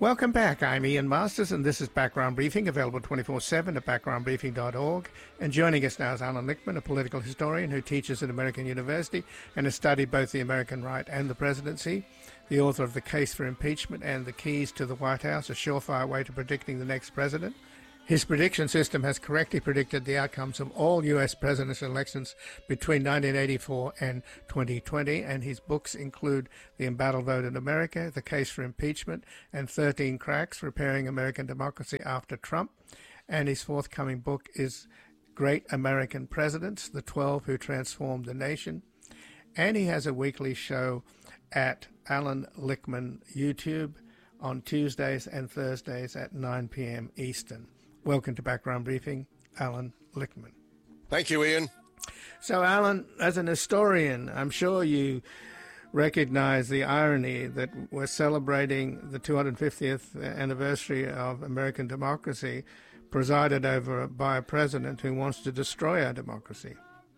Welcome back. I'm Ian Masters, and this is Background Briefing, available 24/7 at backgroundbriefing.org. And joining us now is Alan Lichtman, a political historian who teaches at American University and has studied both the American right and the presidency, the author of The Case for Impeachment and The Keys to the White House, a surefire way to predicting the next president. His prediction system has correctly predicted the outcomes of all U.S. presidential elections between 1984 and 2020, and his books include The Embattled Vote in America, The Case for Impeachment, and 13 Cracks, Repairing American Democracy After Trump. And his forthcoming book is Great American Presidents, The 12 Who Transformed the Nation. And he has a weekly show at Alan Lichtman YouTube on Tuesdays and Thursdays at 9 p.m. Eastern. Welcome to Background Briefing, Alan Lichtman. Thank you, Ian. So, Alan, as an historian, I'm sure you recognize the irony that we're celebrating the 250th anniversary of American democracy, presided over by a president who wants to destroy our democracy.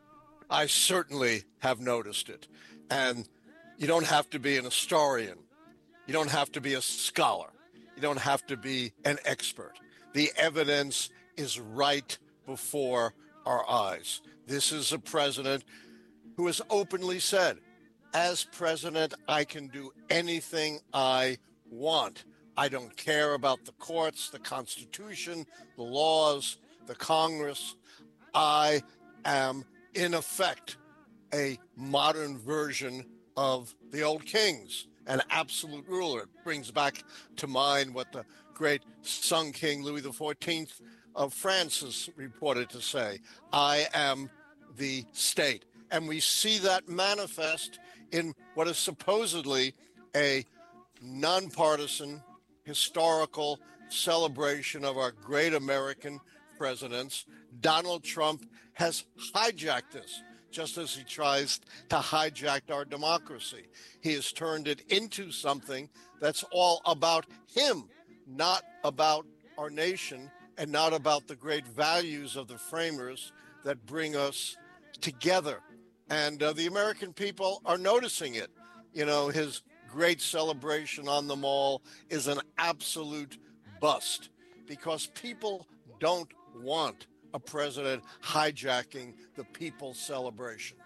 I certainly have noticed it. And you don't have to be an historian. You don't have to be a scholar. You don't have to be an expert. The evidence is right before our eyes. This is a president who has openly said, as president, I can do anything I want. I don't care about the courts, the Constitution, the laws, the Congress. I am, in effect, a modern version of the old kings, an absolute ruler. It brings back to mind what the great Sun King Louis XIV of France is reported to say, I am the state. And we see that manifest in what is supposedly a nonpartisan historical celebration of our great American presidents. Donald Trump has hijacked this, just as he tries to hijack our democracy. He has turned it into something that's all about him, not about our nation and not about the great values of the framers that bring us together. And the American people are noticing it. You know, his great celebration on the Mall is an absolute bust because people don't want a president hijacking the people's celebration.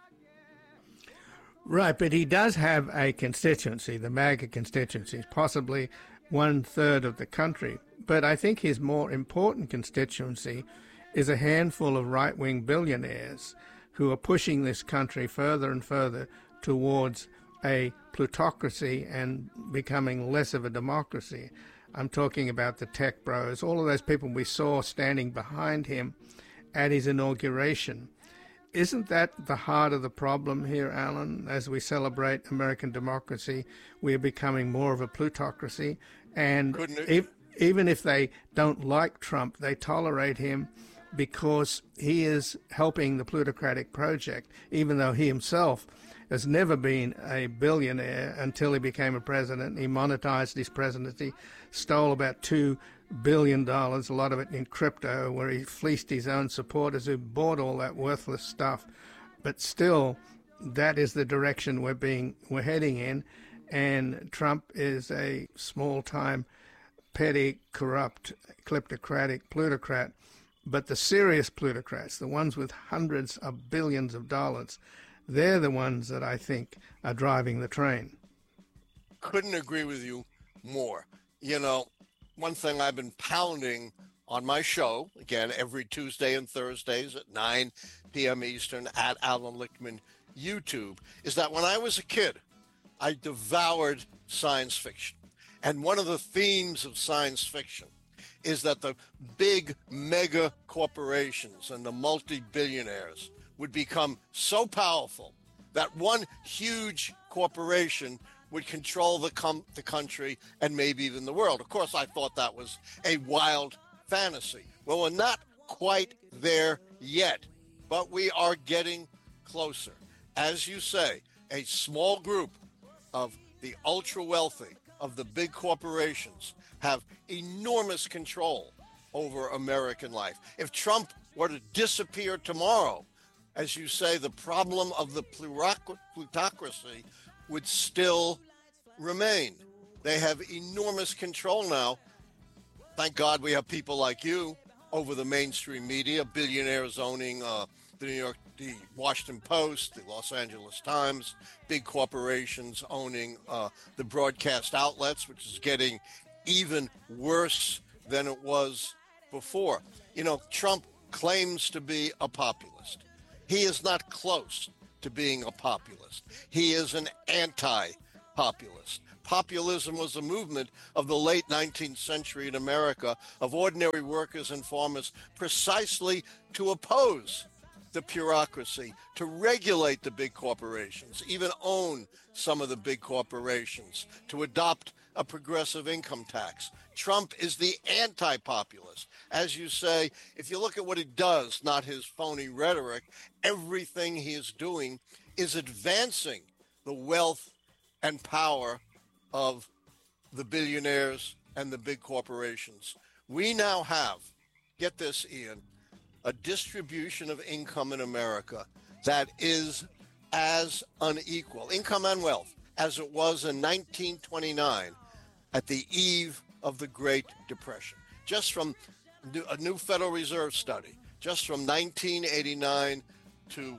Right, but he does have a constituency, the MAGA constituency, possibly 1/3 of the country. But I think his more important constituency is a handful of right-wing billionaires who are pushing this country further and further towards a plutocracy and becoming less of a democracy. I'm talking about the tech bros, all of those people we saw standing behind him at his inauguration. Isn't that the heart of the problem here, Alan? As we celebrate American democracy, we are becoming more of a plutocracy. And even if they don't like Trump, they tolerate him because he is helping the plutocratic project, even though he himself has never been a billionaire until he became a president. He monetized his presidency, stole about $2 billion, a lot of it in crypto, where he fleeced his own supporters who bought all that worthless stuff. But still, that is the direction we're heading in. And Trump is a small-time, petty, corrupt, kleptocratic plutocrat. But the serious plutocrats, the ones with hundreds of billions of dollars, they're the ones that I think are driving the train. Couldn't agree with you more. You know, one thing I've been pounding on my show, again, every Tuesday and Thursdays at 9 p.m. Eastern at Alan Lichtman YouTube, is that when I was a kid, I devoured science fiction. And one of the themes of science fiction is that the big mega corporations and the multi-billionaires would become so powerful that one huge corporation would control the country and maybe even the world. Of course, I thought that was a wild fantasy. Well, we're not quite there yet, but we are getting closer. As you say, a small group of the ultra wealthy, of the big corporations, have enormous control over American life. If Trump were to disappear tomorrow, as you say, the problem of the plutocracy would still remain. They have enormous control now. Thank God we have people like you over the mainstream media, billionaires owning the Washington Post, the Los Angeles Times, big corporations owning the broadcast outlets, which is getting even worse than it was before. You know, Trump claims to be a populist. He is not close to being a populist. He is an anti-populist. Populism was a movement of the late 19th century in America of ordinary workers and farmers precisely to oppose the bureaucracy, to regulate the big corporations, even own some of the big corporations, to adopt a progressive income tax. Trump is the anti-populist. As you say, if you look at what he does, not his phony rhetoric, everything he is doing is advancing the wealth and power of the billionaires and the big corporations. We now have, get this, Ian, a distribution of income in America that is as unequal, income and wealth, as it was in 1929 at the eve of the Great Depression. Just from a new Federal Reserve study, just from 1989 to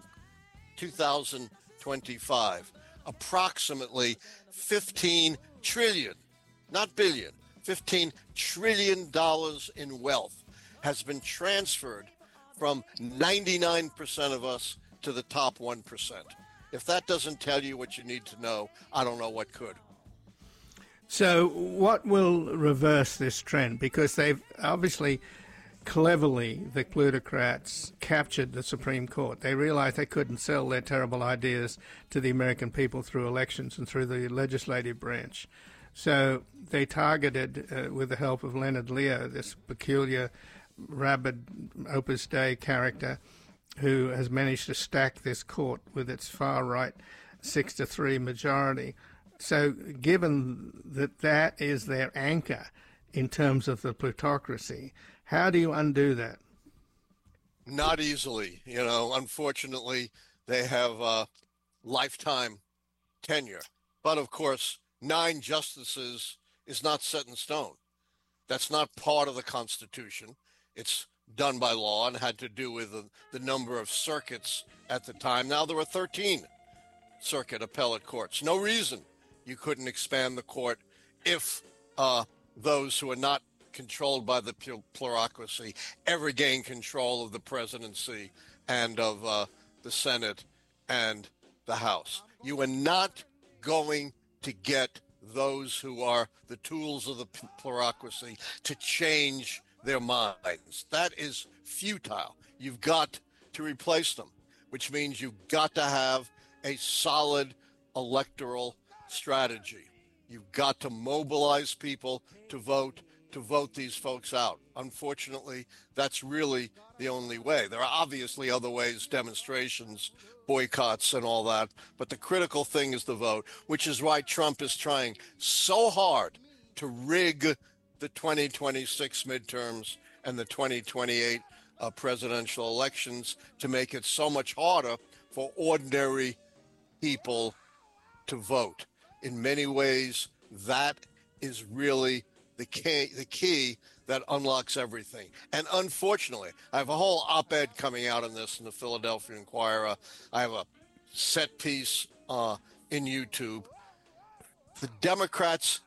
2025, approximately 15 trillion, not billion, $15 trillion in wealth has been transferred from 99% of us to the top 1%. If that doesn't tell you what you need to know, I don't know what could. So what will reverse this trend? Because they've obviously cleverly, the plutocrats captured the Supreme Court. They realized they couldn't sell their terrible ideas to the American people through elections and through the legislative branch. So they targeted, with the help of Leonard Leo, this peculiar, rabid Opus Dei character who has managed to stack this court with its far-right 6-3 majority. So given that that is their anchor in terms of the plutocracy, how do you undo that? Not easily. You know, unfortunately, they have lifetime tenure. But of course, 9 justices is not set in stone. That's not part of the Constitution. It's done by law and had to do with the number of circuits at the time. Now there are 13 circuit appellate courts. No reason you couldn't expand the court if those who are not controlled by the plurocracy ever gain control of the presidency and of the Senate and the House. You are not going to get those who are the tools of the plurocracy to change their minds. That is futile. You've got to replace them, which means you've got to have a solid electoral strategy. You've got to mobilize people to vote these folks out. Unfortunately, that's really the only way. There are obviously other ways, demonstrations, boycotts, and all that, but the critical thing is the vote, which is why Trump is trying so hard to rig the 2026 midterms and the 2028 presidential elections to make it so much harder for ordinary people to vote. In many ways, that is really the key that unlocks everything. And unfortunately, I have a whole op-ed coming out on this in the Philadelphia Inquirer. I have a set piece in YouTube. The Democrats,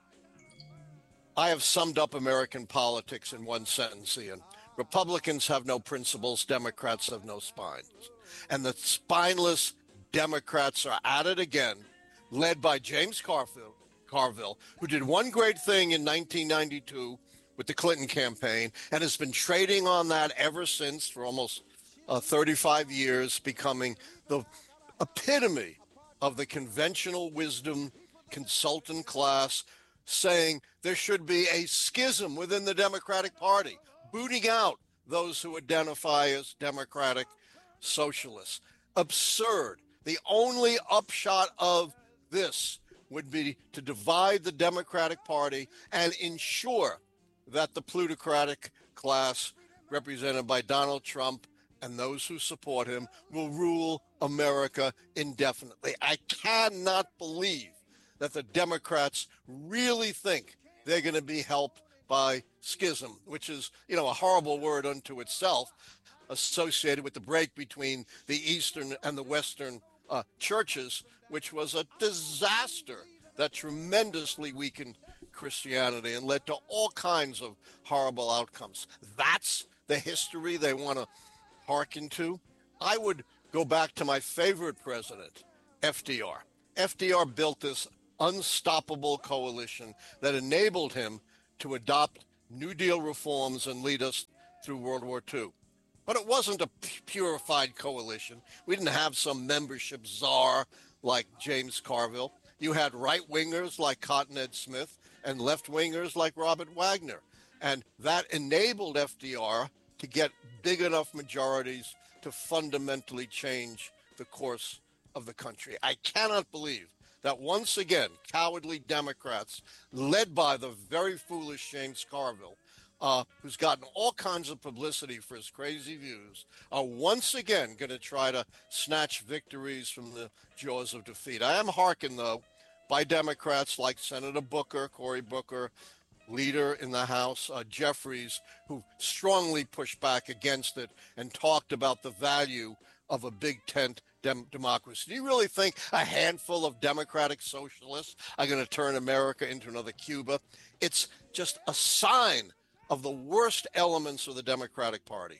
I have summed up American politics in one sentence, Ian. Republicans have no principles, Democrats have no spines. And the spineless Democrats are at it again, led by James Carville, who did one great thing in 1992 with the Clinton campaign and has been trading on that ever since for almost 35 years, becoming the epitome of the conventional wisdom consultant class, saying there should be a schism within the Democratic Party, booting out those who identify as Democratic socialists. Absurd. The only upshot of this would be to divide the Democratic Party and ensure that the plutocratic class represented by Donald Trump and those who support him will rule America indefinitely. I cannot believe that the Democrats really think they're going to be helped by schism, which is, a horrible word unto itself, associated with the break between the Eastern and the Western churches, which was a disaster that tremendously weakened Christianity and led to all kinds of horrible outcomes. That's the history they want to hearken to. I would go back to my favorite president, FDR. FDR built this unstoppable coalition that enabled him to adopt New Deal reforms and lead us through World War II. But it wasn't a purified coalition. We didn't have some membership czar like James Carville. You had right-wingers like Cotton Ed Smith and left-wingers like Robert Wagner. And that enabled FDR to get big enough majorities to fundamentally change the course of the country. I cannot believe that once again, cowardly Democrats, led by the very foolish James Carville, who's gotten all kinds of publicity for his crazy views, are once again going to try to snatch victories from the jaws of defeat. I am hearkened, though, by Democrats like Senator Booker, Cory Booker, leader in the House, Jeffries, who strongly pushed back against it and talked about the value of a big tent democracy. Do you really think a handful of democratic socialists are going to turn America into another Cuba? It's just a sign of the worst elements of the Democratic Party.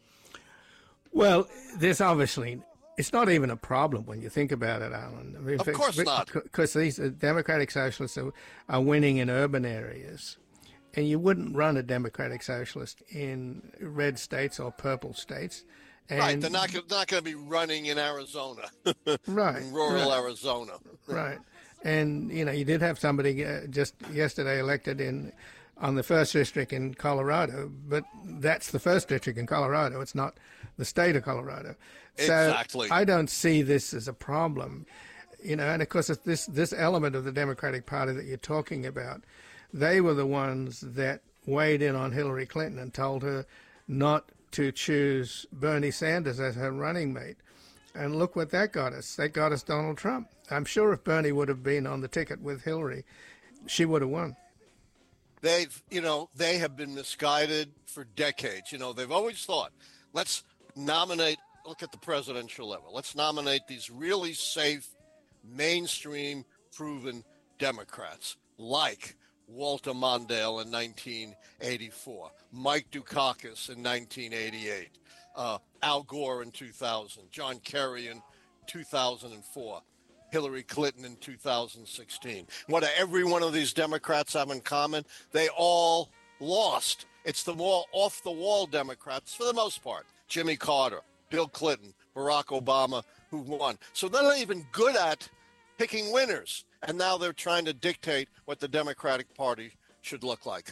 Well, there's obviously, it's not even a problem when you think about it, Alan. I mean, of course not. Because these Democratic Socialists are winning in urban areas. And you wouldn't run a Democratic Socialist in red states or purple states. And right, they're not going to be running in Arizona, right, in rural Arizona. Right, and you did have somebody just yesterday elected on the 1st District in Colorado, but that's the 1st District in Colorado. It's not the state of Colorado. So exactly. I don't see this as a problem, and of course it's this element of the Democratic Party that you're talking about. They were the ones that weighed in on Hillary Clinton and told her not to choose Bernie Sanders as her running mate. And look what that got us. That got us Donald Trump. I'm sure if Bernie would have been on the ticket with Hillary, she would have won. They have been misguided for decades. They've always thought, let's nominate, look at the presidential level, let's nominate these really safe, mainstream, proven Democrats like Walter Mondale in 1984, Mike Dukakis in 1988, Al Gore in 2000, John Kerry in 2004, Hillary Clinton in 2016. What do every one of these Democrats have in common? They all lost. It's the more off-the-wall Democrats, for the most part. Jimmy Carter, Bill Clinton, Barack Obama, who won. So they're not even good at picking winners. And now they're trying to dictate what the Democratic Party should look like.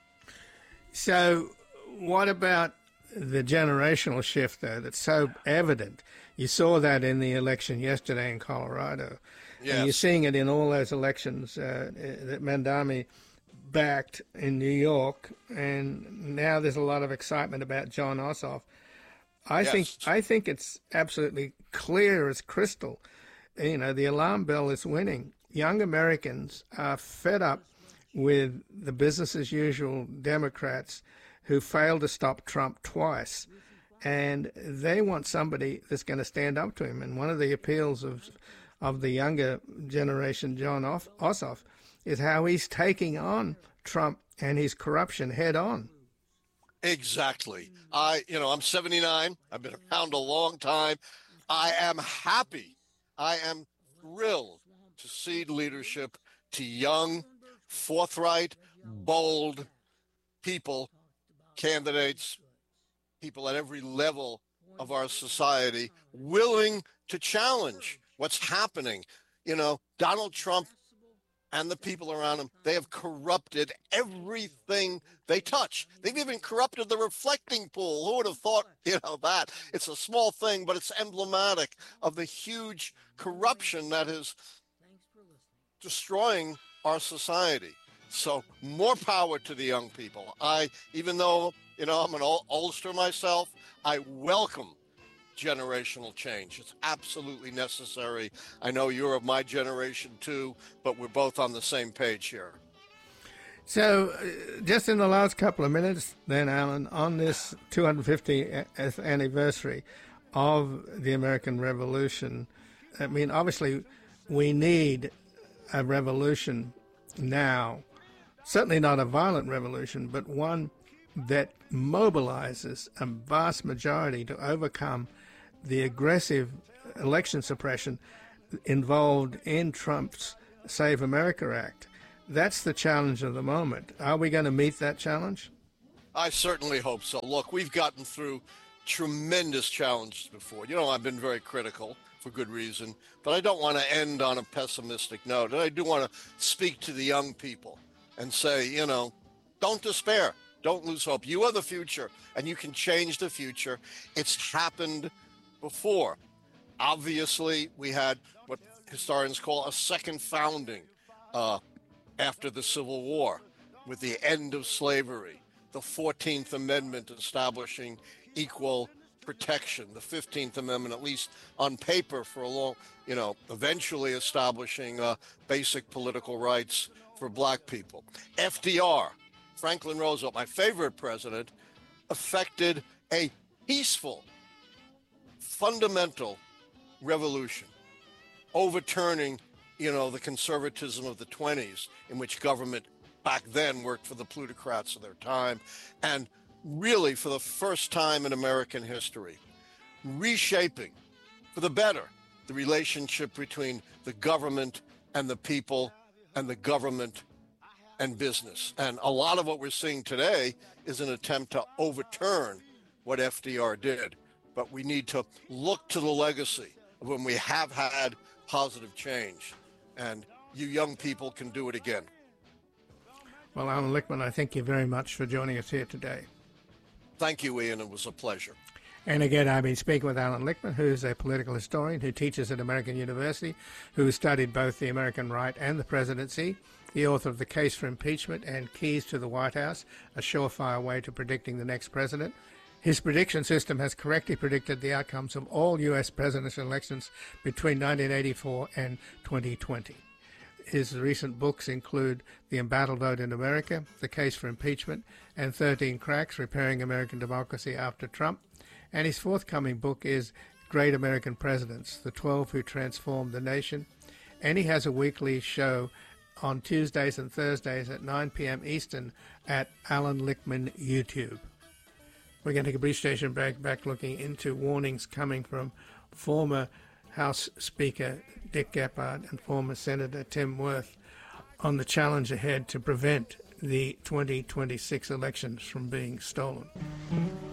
So what about the generational shift, though, that's so evident? You saw that in the election yesterday in Colorado. Yes. And you're seeing it in all those elections that Mamdani backed in New York. And now there's a lot of excitement about Jon Ossoff. I think it's absolutely clear as crystal. The alarm bell is winning. Young Americans are fed up with the business-as-usual Democrats who failed to stop Trump twice, and they want somebody that's going to stand up to him. And one of the appeals of the younger generation, Jon Ossoff, is how he's taking on Trump and his corruption head on. Exactly. I'm 79. I've been around a long time. I am happy. I am thrilled to cede leadership to young, forthright, bold people, candidates, people at every level of our society willing to challenge what's happening. Donald Trump and the people around him, they have corrupted everything they touch. They've even corrupted the reflecting pool. Who would have thought, that? It's a small thing, but it's emblematic of the huge corruption that is destroying our society. So more power to the young people. Even though, I'm an oldster myself, I welcome generational change. It's absolutely necessary. I know you're of my generation too, but we're both on the same page here. So, just in the last couple of minutes, then, Alan, on this 250th anniversary of the American Revolution, I mean, obviously, we need a revolution now. Certainly not a violent revolution, but one that mobilizes a vast majority to overcome the aggressive election suppression involved in Trump's Save America Act. That's the challenge of the moment. Are we going to meet that challenge? I certainly hope so. Look, we've gotten through tremendous challenges before. You know, I've been very critical for good reason, but I don't want to end on a pessimistic note. And I do want to speak to the young people and say, you know, don't despair. Don't lose hope. You are the future, and you can change the future. It's happened before. Obviously, we had what historians call a second founding after the Civil War, with the end of slavery, the 14th Amendment establishing equal protection, the 15th Amendment, at least on paper for a long, eventually establishing basic political rights for black people. FDR, Franklin Roosevelt, my favorite president, effected a peaceful, fundamental revolution, overturning the conservatism of the 20s, in which government back then worked for the plutocrats of their time, and really for the first time in American history, reshaping for the better the relationship between the government and the people and the government and business. And a lot of what we're seeing today is an attempt to overturn what FDR did. But we need to look to the legacy of when we have had positive change. And you young people can do it again. Well, Alan Lichtman, I thank you very much for joining us here today. Thank you, Ian. It was a pleasure. And again, I've been speaking with Alan Lichtman, who's a political historian who teaches at American University, who studied both the American right and the presidency, the author of The Case for Impeachment and Keys to the White House, a surefire way to predicting the next president. His prediction system has correctly predicted the outcomes of all U.S. presidential elections between 1984 and 2020. His recent books include The Embattled Vote in America, The Case for Impeachment, and 13 Cracks, Repairing American Democracy After Trump. And his forthcoming book is Great American Presidents, The 12 Who Transformed the Nation. And he has a weekly show on Tuesdays and Thursdays at 9 p.m. Eastern at Alan Lichtman YouTube. We're going to take a brief station break, back looking into warnings coming from former House Speaker Dick Gephardt and former Senator Tim Wirth on the challenge ahead to prevent the 2026 elections from being stolen.